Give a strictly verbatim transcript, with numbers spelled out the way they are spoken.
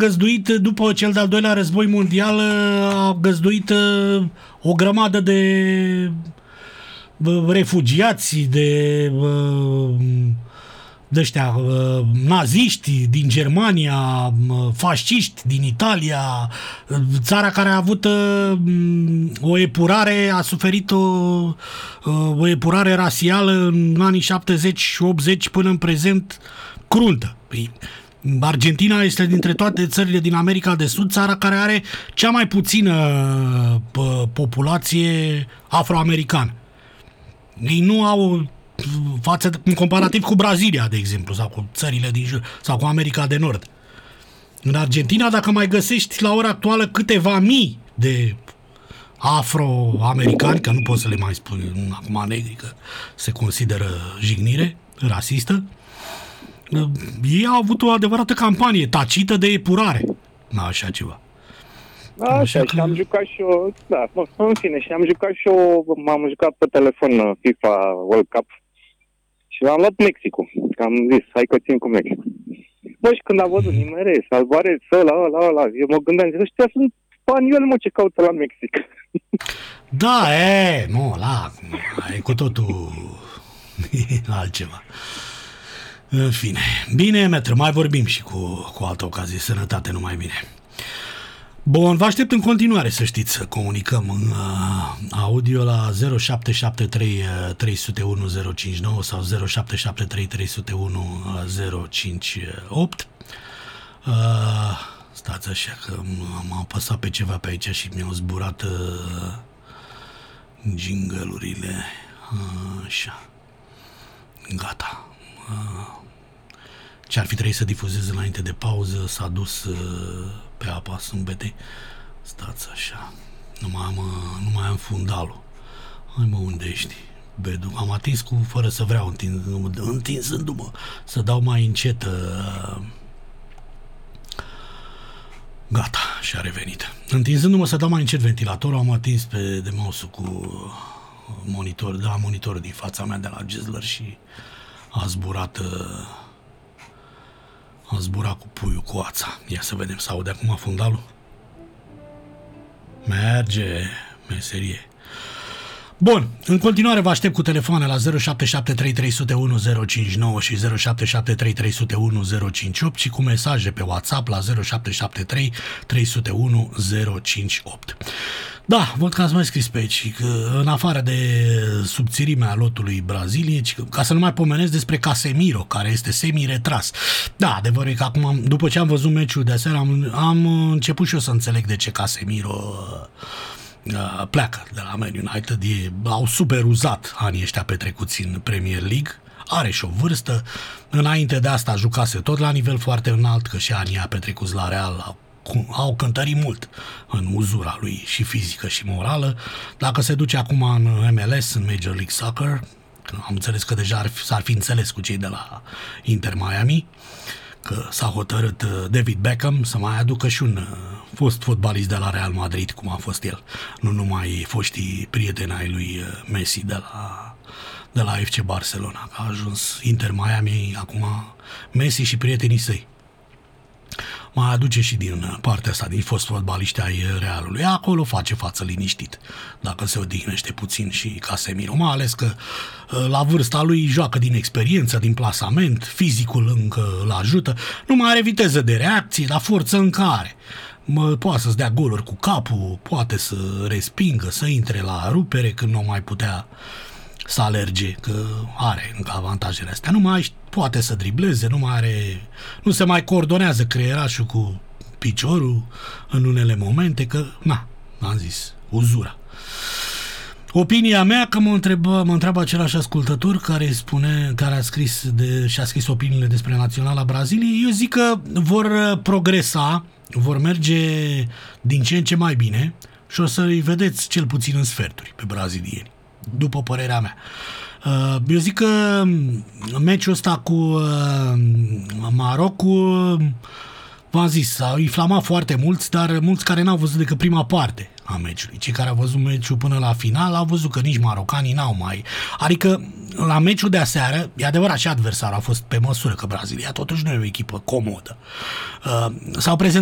găzduit, după cel de-al doilea război mondial, a găzduit o grămadă de refugiați, de de ăștia, naziști din Germania, fasciști din Italia, țara care a avut o epurare, a suferit o, o epurare rasială în anii șaptezeci și optzeci până în prezent cruntă. Argentina este dintre toate țările din America de Sud țara care are cea mai puțină populație afroamericană. Ei nu au față în comparativ cu Brazilia, de exemplu, sau cu țările din jur, sau cu America de Nord. În Argentina, dacă mai găsești la ora actuală câteva mii de afroamericani, că nu poți să le mai spui acum negri, că se consideră jignire rasistă, ei au avut o adevărată campanie tacită de epurare. Na, așa ceva. Așa, așa că... și am jucat și eu, da, în fine, și am jucat și eu, m-am jucat pe telefon FIFA World Cup și am luat Mexicul, că am zis, hai că țin cu Mexic. Bă, și când am văzut nimere, Salvare, ăla, ăla, ăla, eu mă gândeam, zic, ăștia sunt spanioli, mă, ce caută la Mexic. Da, e, nu, la, e cu totul altceva. În fine. Bine, metru, mai vorbim și cu, cu altă ocazie. Sănătate, numai bine. Bun, vă aștept în continuare, să știți, să comunicăm în uh, audio la zero șapte șapte trei trei zero unu zero cinci nouă sau zero șapte șapte trei trei zero unu zero cinci opt. Uh, stați așa că am apăsat pe ceva pe aici și mi-au zburat uh, jingle-urile. Uh, așa. Gata. Uh, ce-ar fi trebuit să difuzez înainte de pauză s-a dus uh, pe apa sâmbetei. Stați așa. Nu mai am, nu mai am fundalul. Hai mă, unde ești? Bedu. Am atins cu, fără să vreau, întinzându-mă, întinzându-mă să dau mai încet. Uh... Gata, și-a revenit. Întinzându-mă să dau mai încet ventilatorul, am atins pe de mouse-ul cu monitor, da, monitorul din fața mea de la Gizler și a zburat... Uh... a zburat cu puiul cu ața. Ia să vedem, să aude acum fundalul. Merge, meserie. Bun, în continuare vă aștept cu telefoane la zero șapte șapte trei trei zero unu zero cinci nouă și zero șapte șapte trei trei zero unu zero cinci opt și cu mesaje pe WhatsApp la zero șapte șapte trei trei zero unu zero cinci opt. Da, văd că ați mai scris pe aici că în afară de subțirimea lotului Braziliei, ca să nu mai pomenesc despre Casemiro, care este semi-retras. Da, adevărul e că acum, după ce am văzut meciul de aseară, am, am început și eu să înțeleg de ce Casemiro uh, pleacă de la Man United. E, au super uzat anii ăștia petrecuți în Premier League. Are și o vârstă. Înainte de asta jucase tot la nivel foarte înalt, că și anii a petrecuți la Real au au cântărit mult în uzura lui și fizică și morală. Dacă se duce acum în M L S, în Major League Soccer, am înțeles că deja ar fi, s-ar fi înțeles cu cei de la Inter Miami, că s-a hotărât David Beckham să mai aducă și un fost fotbalist de la Real Madrid, cum a fost el, nu numai foștii prieteni ai lui Messi de la, de la F C Barcelona, că a ajuns Inter Miami acum Messi și prietenii săi. Mai aduce și din partea asta, din fost fotbaliști ai Realului. Acolo face față liniștit, dacă se odihnește puțin și Casemiro, mai ales că la vârsta lui joacă din experiență, din plasament, fizicul încă îl ajută, nu mai are viteză de reacție, dar forță încă are. Mă, poate să-ți dea goluri cu capul, poate să respingă, să intre la rupere când nu mai putea să alerge, că are încă avantajele astea. Nu mai poate să dribleze, nu mai are, nu se mai coordonează creierașul cu piciorul în unele momente, că, na, am zis, uzura. Opinia mea, că mă întreabă, mă întreabă același ascultător care spune, care a scris de, și-a scris opiniile despre Naționala Braziliei, eu zic că vor progresa, vor merge din ce în ce mai bine și o să-i vedeți cel puțin în sferturi pe brazilieni, după părerea mea. Eu zic că meciul ăsta cu Marocul, v-am zis, s-au inflamat foarte mulți, dar mulți care n-au văzut decât prima parte a meciului. Cei care au văzut meciul până la final au văzut că nici marocanii n-au mai... Adică la meciul de aseară, e adevărat, și adversarul a fost pe măsură, că Brazilia totuși nu e o echipă comodă. S-au prezentat